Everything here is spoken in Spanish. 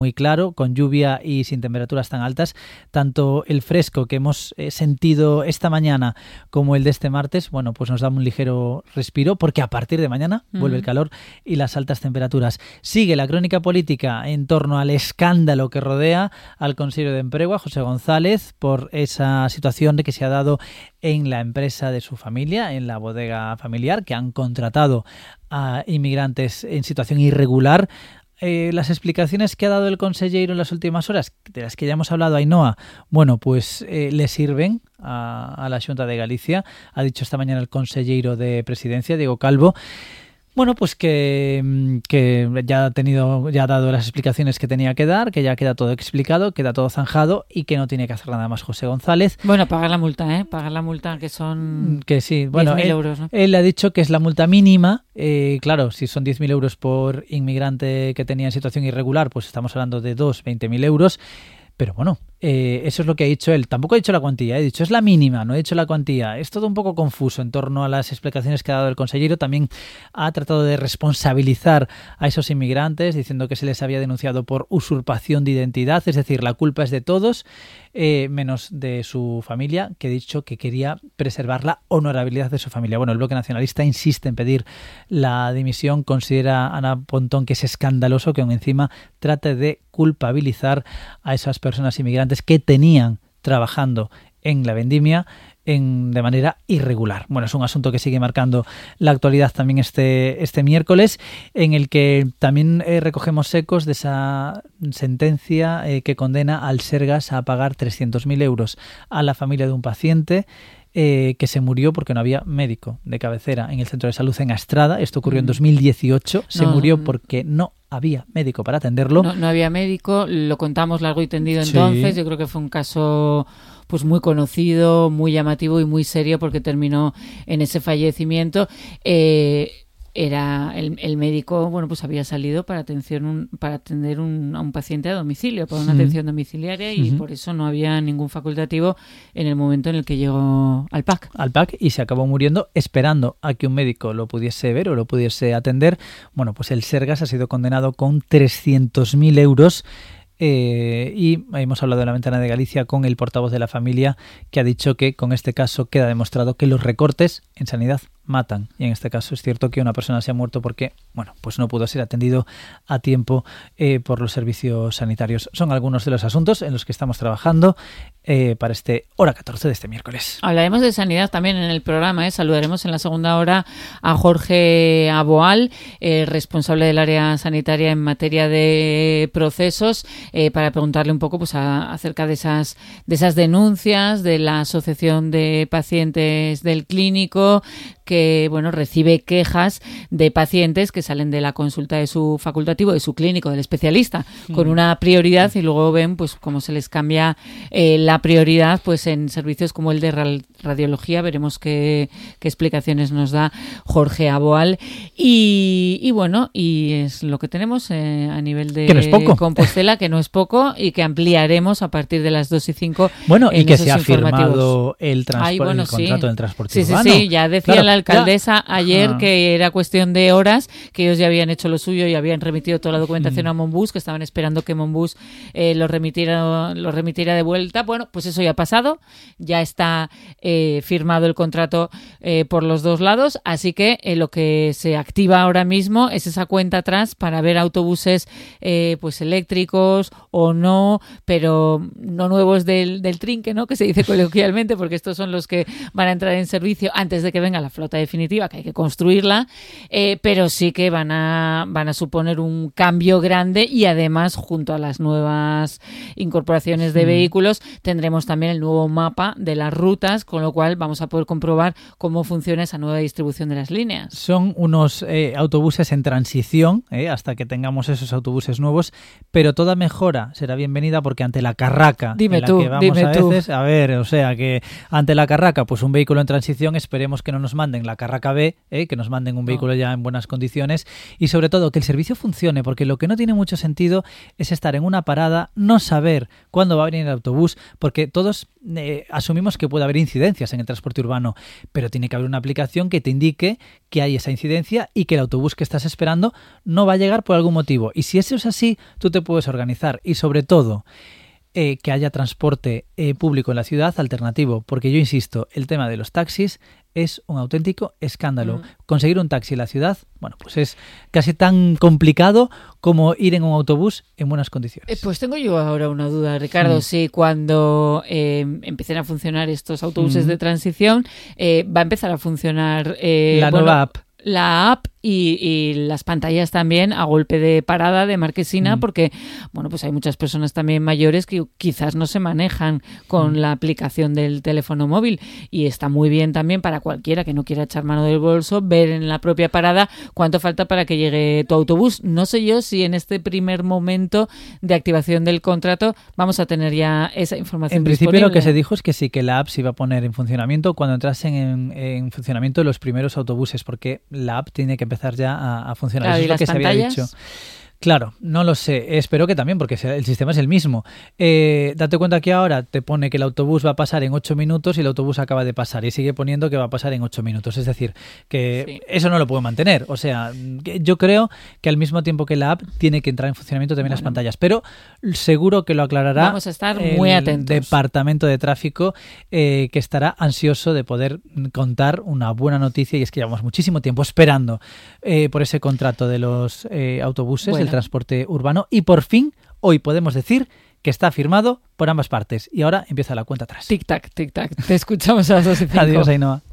muy claro, con lluvia y sin temperaturas tan altas. Tanto el fresco que hemos sentido esta mañana como el de este martes, bueno, pues nos da un ligero respiro, porque a partir de mañana vuelve el calor y las altas temperaturas. Sigue la crónica política en torno al escándalo que rodea al consejero de Emprego, a José González, por esa situación de que se ha dado en la empresa de su familia, en la bodega familiar, que han contratado a inmigrantes en situación irregular. Las explicaciones que ha dado el consejero en las últimas horas, de las que ya hemos hablado, Ainhoa, bueno, pues le sirven a la Xunta de Galicia. Ha dicho esta mañana el consejero de Presidencia, Diego Calvo, bueno, pues que ya ha dado las explicaciones que tenía que dar, que ya queda todo explicado, queda todo zanjado y que no tiene que hacer nada más José González. Bueno, pagar la multa, que son que sí, bueno, 10.000 euros, ¿no? Él ha dicho que es la multa mínima. Claro, si son 10.000 euros por inmigrante que tenía en situación irregular, pues estamos hablando de 20.000 euros. Pero bueno, eso es lo que ha dicho él. Tampoco ha dicho la cuantía, he dicho es la mínima, no he dicho la cuantía. Es todo un poco confuso en torno a las explicaciones que ha dado el consejero. También ha tratado de responsabilizar a esos inmigrantes, diciendo que se les había denunciado por usurpación de identidad, es decir, la culpa es de todos, menos de su familia, que ha dicho que quería preservar la honorabilidad de su familia. Bueno, el Bloque Nacionalista insiste en pedir la dimisión. Considera Ana Pontón que es escandaloso que aún encima trate de culpabilizar a esas personas inmigrantes que tenían trabajando en la vendimia de manera irregular. Bueno, es un asunto que sigue marcando la actualidad también este miércoles, en el que también recogemos ecos de esa sentencia que condena al Sergas a pagar 300.000 euros a la familia de un paciente que se murió porque no había médico de cabecera en el centro de salud en Astrada. Esto ocurrió en 2018. Se murió porque no había médico para atenderlo. No había médico, lo contamos largo y tendido entonces. Sí. Yo creo que fue un caso pues muy conocido, muy llamativo y muy serio, porque terminó en ese fallecimiento. Era el médico, bueno, pues había salido para atender a un paciente a domicilio, para una atención domiciliaria, y por eso no había ningún facultativo en el momento en el que llegó al PAC, y se acabó muriendo esperando a que un médico lo pudiese ver o lo pudiese atender. Bueno, pues el Sergas ha sido condenado con 300.000 euros. Y hemos hablado de la Ventana de Galicia con el portavoz de la familia, que ha dicho que con este caso queda demostrado que los recortes en sanidad matan, y en este caso es cierto que una persona se ha muerto porque, bueno, pues no pudo ser atendido a tiempo por los servicios sanitarios. Son algunos de los asuntos en los que estamos trabajando para este hora 14 de este miércoles. Hablaremos de sanidad también en el programa, Saludaremos en la segunda hora a Jorge Aboal, responsable del área sanitaria en materia de procesos, para preguntarle un poco pues acerca de esas denuncias de la Asociación de Pacientes del Clínico, que bueno, recibe quejas de pacientes que salen de la consulta de su facultativo, de su clínico, del especialista, con una prioridad, y luego ven pues cómo se les cambia la prioridad pues en servicios como el de radiología. Veremos qué explicaciones nos da Jorge Aboal. Y bueno, y es lo que tenemos a nivel de Compostela, que no es poco, y que ampliaremos a partir de las 2:05. Bueno, y que se ha firmado el contrato del transporte urbano. Sí, ya decía la alcaldesa ayer que era cuestión de horas, que ellos ya habían hecho lo suyo y habían remitido toda la documentación a Monbus, que estaban esperando que Monbus lo remitiera de vuelta. Bueno, pues eso ya ha pasado, ya está firmado el contrato por los dos lados, así que lo que se activa ahora mismo es esa cuenta atrás para ver autobuses pues eléctricos o no, pero no nuevos del trinque, ¿no?, que se dice coloquialmente, porque estos son los que van a entrar en servicio antes de que venga la flota definitiva, que hay que construirla, pero sí que van a suponer un cambio grande, y además junto a las nuevas incorporaciones de vehículos tendremos también el nuevo mapa de las rutas, con lo cual vamos a poder comprobar cómo funciona esa nueva distribución de las líneas. Son unos autobuses en transición hasta que tengamos esos autobuses nuevos, pero toda mejora será bienvenida, porque ante la carraca que vamos a veces, a ver, o sea que ante la carraca, pues un vehículo en transición, esperemos que no nos manden en la Carraca B, que nos manden un vehículo ya en buenas condiciones y sobre todo que el servicio funcione, porque lo que no tiene mucho sentido es estar en una parada, no saber cuándo va a venir el autobús, porque todos asumimos que puede haber incidencias en el transporte urbano, pero tiene que haber una aplicación que te indique que hay esa incidencia y que el autobús que estás esperando no va a llegar por algún motivo. Y si eso es así, tú te puedes organizar y sobre todo que haya transporte público en la ciudad alternativo, porque yo insisto, el tema de los taxis es un auténtico escándalo. Conseguir un taxi en la ciudad, bueno, pues es casi tan complicado como ir en un autobús en buenas condiciones. Pues tengo yo ahora una duda, Ricardo, si cuando empiecen a funcionar estos autobuses de transición, va a empezar a funcionar la nueva app. La app y las pantallas también a golpe de parada, de marquesina, porque bueno, pues hay muchas personas también mayores que quizás no se manejan con la aplicación del teléfono móvil y está muy bien también para cualquiera que no quiera echar mano del bolso ver en la propia parada cuánto falta para que llegue tu autobús. No sé yo si en este primer momento de activación del contrato vamos a tener ya esa información en principio disponible. Lo que se dijo es que sí, que la app se iba a poner en funcionamiento cuando entrasen en funcionamiento los primeros autobuses, porque la app tiene que empezar ya a funcionar. Claro, eso es lo que pantallas? Se había dicho. Claro, no lo sé. Espero que también, porque el sistema es el mismo. Date cuenta que ahora te pone que el autobús va a pasar en 8 minutos y el autobús acaba de pasar y sigue poniendo que va a pasar en 8 minutos. Es decir, que eso no lo puedo mantener. O sea, yo creo que al mismo tiempo que la app tiene que entrar en funcionamiento también las pantallas. Pero seguro que lo aclarará. Vamos a estar muy atentos. El Departamento de Tráfico, que estará ansioso de poder contar una buena noticia, y es que llevamos muchísimo tiempo esperando por ese contrato de los autobuses, el transporte urbano, y por fin hoy podemos decir que está firmado por ambas partes y ahora empieza la cuenta atrás. Tic-tac, tic-tac. Te escuchamos a las 2:05. Adiós, Ainhoa.